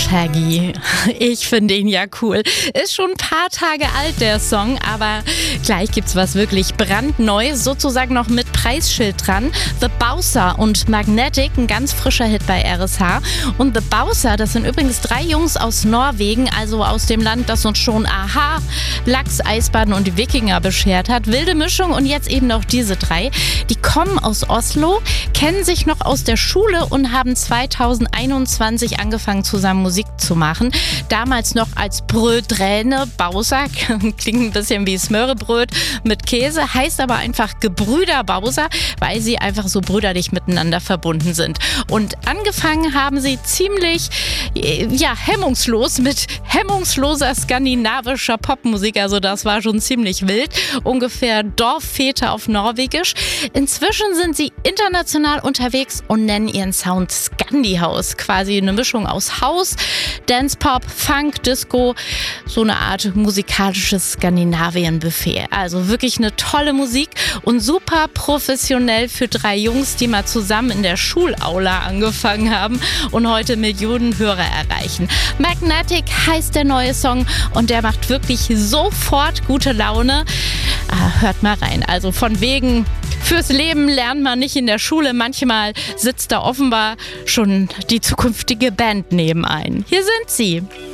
Shaggy. Ich finde ihn ja cool. Ist schon ein paar Tage alt, der Song, aber gleich gibt's was wirklich brandneues, sozusagen noch mit Preisschild dran. The Bowser und Magnetic, ein ganz frischer Hit bei RSH. Und The Bowser, das sind übrigens 3 Jungs aus Norwegen, also aus dem Land, das uns schon Aha, Lachs, Eisbaden und die Wikinger beschert hat. Wilde Mischung und jetzt eben noch diese 3. Die kommen aus Oslo, kennen sich noch aus der Schule und haben 2021 angefangen, zusammen Musik zu machen. Damals noch als Brödräne Bowser, klingt ein bisschen wie Smørrebrød mit Käse, heißt aber einfach Gebrüder Bowser, weil sie einfach so brüderlich miteinander verbunden sind. Und angefangen haben sie ziemlich, hemmungslos mit hemmungsloser skandinavischer Popmusik, also das war schon ziemlich wild, ungefähr Dorffete auf Norwegisch. Inzwischen sind sie international unterwegs und nennen ihren Sound Scandi House, quasi eine Mischung aus House, Dance Pop, Funk, Disco, so eine Art musikalisches Skandinavien-Buffet. Also wirklich eine tolle Musik und super professionell für 3 Jungs, die mal zusammen in der Schulaula angefangen haben und heute Millionen Hörer erreichen. Magnetic heißt der neue Song und der macht wirklich sofort gute Laune. Hört mal rein. Also von wegen, fürs Leben lernt man nicht in der Schule. Manchmal sitzt da offenbar schon die zukünftige Band nebenein. Hier sind sie.